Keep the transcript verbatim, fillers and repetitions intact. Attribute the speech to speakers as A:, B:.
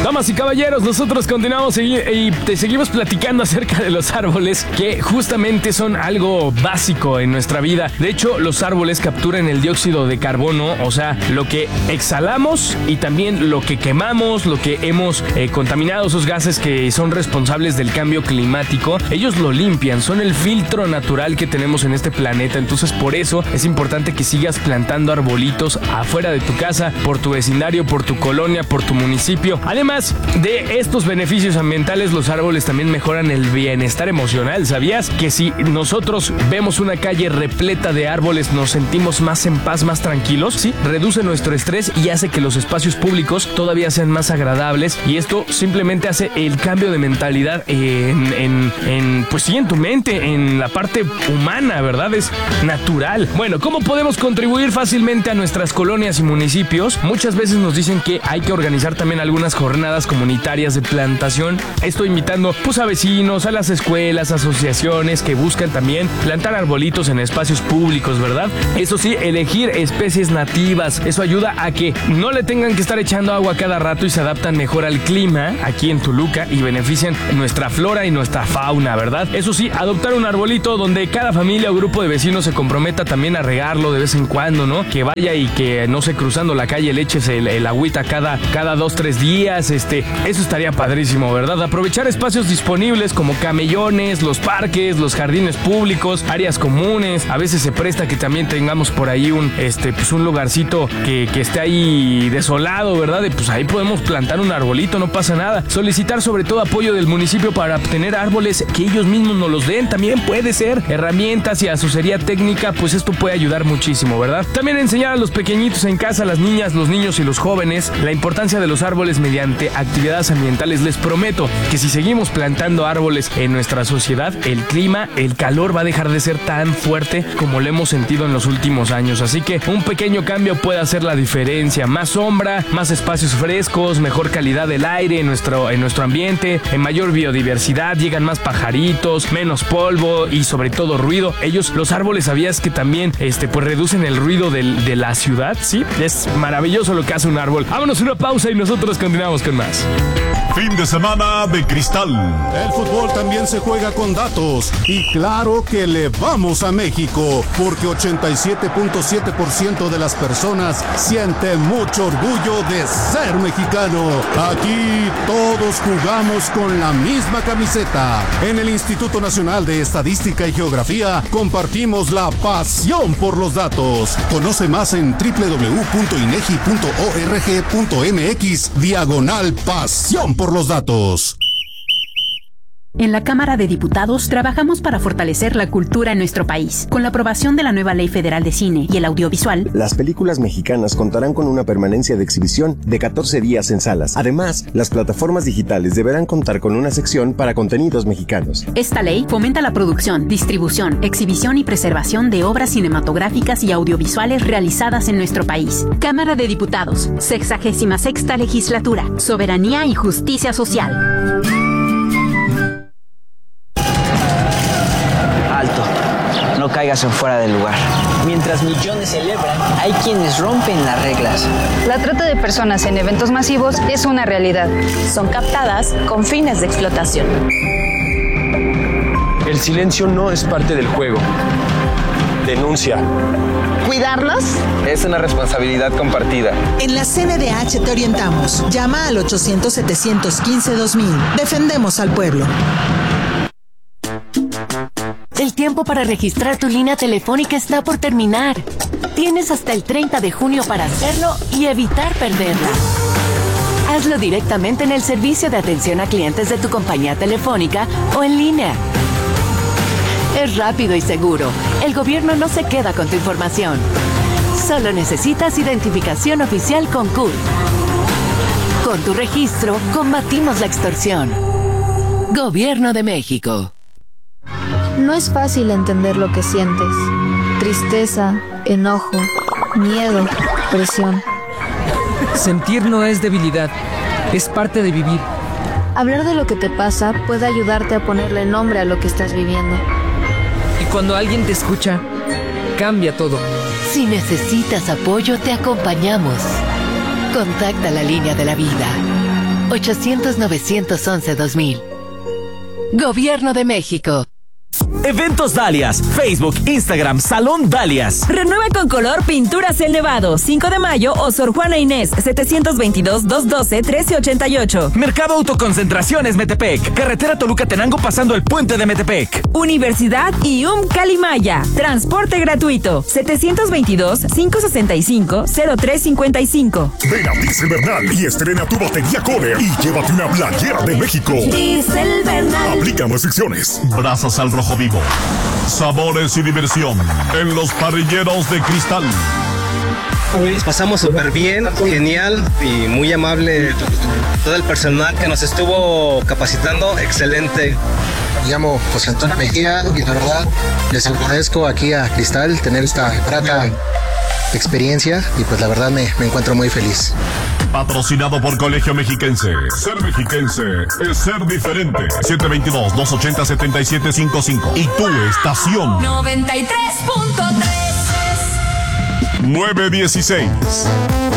A: Damas y caballeros, nosotros continuamos y, y te seguimos platicando acerca de los árboles, que justamente son algo básico en nuestra vida. De hecho, los árboles capturan el dióxido de carbono, o sea, lo que exhalamos y también lo que quemamos, lo que hemos eh, contaminado, esos gases que son responsables del cambio climático. Ellos lo limpian, son el filtro natural que tenemos en este planeta. Entonces, por eso es importante que sigas plantando arbolitos afuera de tu casa, por tu vecindario, por tu colonia, por tu municipio. Además de estos beneficios ambientales, los árboles también mejoran el bienestar emocional. ¿Sabías que si nosotros vemos una calle repleta de árboles nos sentimos más en paz, más tranquilos? Sí, reduce nuestro estrés y hace que los espacios públicos todavía sean más agradables, y esto simplemente hace el cambio de mentalidad en, en, en pues sí, en tu mente, en la parte humana, ¿verdad? Es natural. Bueno, ¿cómo podemos contribuir fácilmente a nuestras colonias y municipios? Muchas veces nos dicen que hay que organizar también algunas jornadas comunitarias de plantación. Estoy invitando pues a vecinos, a las escuelas, asociaciones que buscan también plantar arbolitos en espacios públicos, ¿verdad? Eso sí, elegir especies nativas. Eso ayuda a que no le tengan que estar echando agua cada rato y se adaptan mejor al clima aquí en Toluca y benefician nuestra flora y nuestra fauna, ¿verdad? Eso sí, adoptar un arbolito donde cada familia o grupo de vecinos se comprometa también a regarlo de vez en cuando, ¿no? Que vaya y que no sé, cruzando la calle le eches el, el agüita cada, cada dos, tres días. Este, eso estaría padrísimo, ¿verdad? Aprovechar espacios disponibles como camellones, los parques, los jardines públicos, áreas comunes. A veces se presta que también tengamos por ahí un, este, pues un lugarcito que, que esté ahí desolado, ¿verdad? Y pues ahí podemos plantar un arbolito, no pasa nada. Solicitar sobre todo apoyo del municipio para obtener árboles que ellos mismos nos los den, también puede ser. Herramientas y asesoría técnica, pues esto puede ayudar muchísimo, ¿verdad? También enseñar a los pequeñitos en casa, a las niñas, los niños y los jóvenes, la importancia de los árboles mediante actividades ambientales. Les prometo que si seguimos plantando árboles en nuestra sociedad, el clima, el calor va a dejar de ser tan fuerte como lo hemos sentido en los últimos años. Así que un pequeño cambio puede hacer la diferencia. Más sombra, más espacios frescos, mejor calidad del aire en nuestro, en nuestro ambiente, en mayor biodiversidad, llegan más pajaritos, menos polvo y sobre todo ruido. Ellos, los árboles, ¿sabías que también este, pues reducen el ruido del, de la ciudad? Sí, es maravilloso lo que hace un árbol. Vámonos a una pausa y nosotros continuamos con más.
B: Fin de semana de cristal.
C: El fútbol también se juega con datos. Y claro que le vamos a México, porque ochenta y siete punto siete por ciento de las personas siente mucho orgullo de ser mexicano. Aquí todos jugamos con la misma camiseta. En el Instituto Nacional de Estadística y Geografía compartimos la pasión por los datos. Conoce más en doble u doble u doble u punto inegi punto org punto mx diagonal pasión por los datos.
D: En la Cámara de Diputados trabajamos para fortalecer la cultura en nuestro país. Con la aprobación de la nueva Ley Federal de Cine y el Audiovisual,
E: las películas mexicanas contarán con una permanencia de exhibición de catorce días en salas. Además, las plataformas digitales deberán contar con una sección para contenidos mexicanos.
D: Esta ley fomenta la producción, distribución, exhibición y preservación de obras cinematográficas y audiovisuales realizadas en nuestro país. Cámara de Diputados, sexagésima sexta legislatura, soberanía y justicia social.
F: No caigas en fuera del lugar. Mientras millones celebran, hay quienes rompen las reglas.
G: La trata de personas en eventos masivos es una realidad.
H: Son captadas con fines de explotación.
I: El silencio no es parte del juego. Denuncia.
J: ¿Cuidarlos?
K: Es una responsabilidad compartida.
J: En la C N D H te orientamos. Llama al ochocientos, setecientos quince, dos mil. Defendemos al pueblo.
L: El tiempo para registrar tu línea telefónica está por terminar. Tienes hasta el treinta de junio para hacerlo y evitar perderla. Hazlo directamente en el servicio de atención a clientes de tu compañía telefónica o en línea. Es rápido y seguro. El gobierno no se queda con tu información. Solo necesitas identificación oficial con C U R. Con tu registro, combatimos la extorsión. Gobierno de México.
M: No es fácil entender lo que sientes. Tristeza, enojo, miedo, presión.
N: Sentir no es debilidad, es parte de vivir.
M: Hablar de lo que te pasa puede ayudarte a ponerle nombre a lo que estás viviendo.
N: Y cuando alguien te escucha, cambia todo.
L: Si necesitas apoyo, te acompañamos. Contacta la línea de la vida. ochocientos, novecientos once, dos mil. Gobierno de México.
O: Eventos Dalias, Facebook, Instagram, Salón Dalias.
P: Renueva con color Pinturas El Nevado, cinco de mayo o Sor Juana Inés, setecientos veintidós, doscientos doce, trece ochenta y ocho.
O: Mercado Autoconcentraciones Metepec, carretera Toluca-Tenango pasando el puente de Metepec.
P: Universidad I U M Calimaya, transporte gratuito, setecientos veintidós, quinientos sesenta y cinco, cero tres cincuenta y cinco.
B: Ven a Diesel Bernal y estrena tu batería Kohler y llévate una playera de México.
P: Diesel Bernal.
B: Aplica restricciones. Brasas al rojo vivo. Sabores y diversión en los parrilleros de Cristal.
Q: Pasamos súper bien, genial y muy amable todo el personal que nos estuvo capacitando, excelente.
R: Me llamo José Antonio Mejía y la verdad les agradezco aquí a Cristal tener esta grata experiencia y pues la verdad me, me encuentro muy feliz.
B: Patrocinado por Colegio Mexiquense. Ser mexiquense es ser diferente. siete dos dos, dos ocho cero, siete siete cinco cinco. Y tu estación.
P: noventa y tres punto tres.
B: nueve dieciséis.